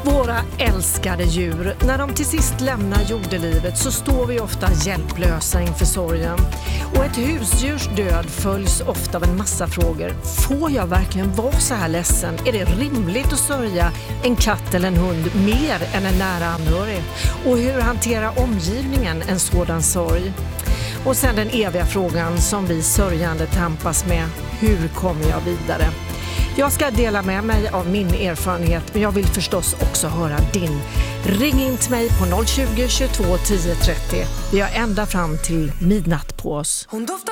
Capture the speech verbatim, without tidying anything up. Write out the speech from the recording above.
Våra älskade djur, när de till sist lämnar jordelivet så står vi ofta hjälplösa inför sorgen. Och ett husdjurs död följs ofta av en massa frågor. Får jag verkligen vara så här ledsen? Är det rimligt att sörja en katt eller en hund mer än en nära anhörig? Och hur hanterar omgivningen en sådan sorg? Och sen den eviga frågan som vi sörjande tampas med. Hur kommer jag vidare? Jag ska dela med mig av min erfarenhet, men jag vill förstås också höra din. Ring in till mig på noll tjugo, tjugotvå, tio trettio. Vi har ända fram till midnatt på oss. Hon doftar